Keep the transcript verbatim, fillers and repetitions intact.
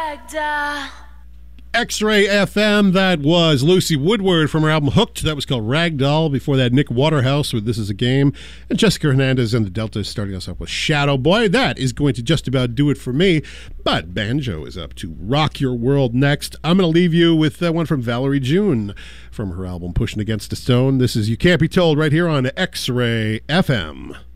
Ragdoll. X-Ray F M, that was Lucy Woodward from her album Hooked. That was called Ragdoll. Before that, Nick Waterhouse with This Is a Game. And Jessica Hernandez and the Deltas starting us off with Shadow Boy. That is going to just about do it for me. But Banjo is up to Rock Your World next. I'm going to leave you with that one from Valerie June from her album Pushing Against a Stone. This is You Can't Be Told right here on X-Ray F M.